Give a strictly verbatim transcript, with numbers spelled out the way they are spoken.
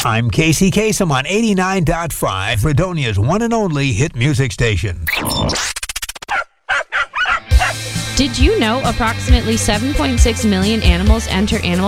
I'm Casey Kasem on eighty-nine point five, Fredonia's one and only hit music station. Did you know approximately seven point six million animals enter animal